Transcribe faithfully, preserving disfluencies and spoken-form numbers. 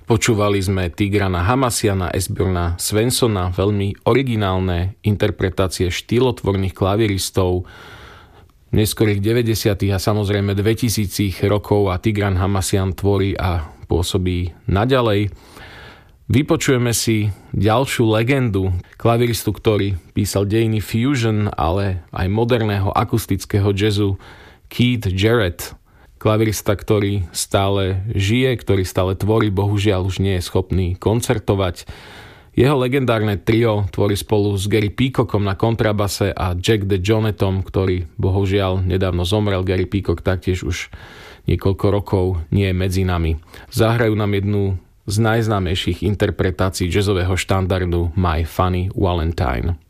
Počúvali sme Tigrana Hamasiana, Esbjörna Svenssona, veľmi originálne interpretácie štýlotvorných klavieristov neskorých deväťdesiatych a samozrejme dvetisícich rokov a Tigran Hamasian tvorí a pôsobí naďalej. Vypočujeme si ďalšiu legendu, klavieristu, ktorý písal dejiny fusion, ale aj moderného akustického jazzu, Keith Jarrett. Klavirista, ktorý stále žije, ktorý stále tvorí, bohužiaľ už nie je schopný koncertovať. Jeho legendárne trio tvorí spolu s Gary Peacockom na kontrabase a Jack DeJohnettom, ktorý bohužiaľ nedávno zomrel. Gary Peacock taktiež už niekoľko rokov nie je medzi nami. Zahrajú nám jednu z najznámejších interpretácií jazzového štandardu My Funny Valentine.